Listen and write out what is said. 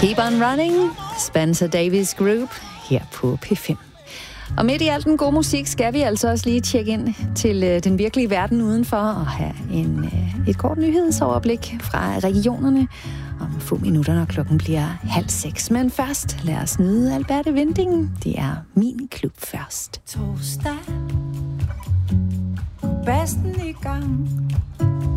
Keep on Running, Spencer Davis Group, her på P5. Og midt i al den gode musik skal vi altså også lige tjekke ind til den virkelige verden udenfor og have et kort nyhedsoverblik fra regionerne om få minutter, når klokken bliver 5:30. Men først, lad os nyde Alberte Winding. Det er Min Klub først. Torsdag, bassen i gang.